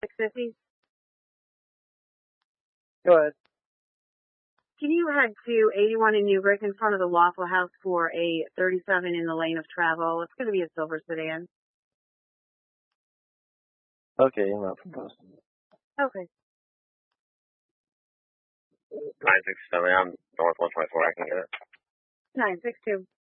650. Go ahead. Can you head to 81 in Newburgh in front of the Waffle House for a 37 in the lane of travel? It's going to be a silver sedan. Okay, I'm not proposed. Okay. 967, I'm north 124, I can get it. 962.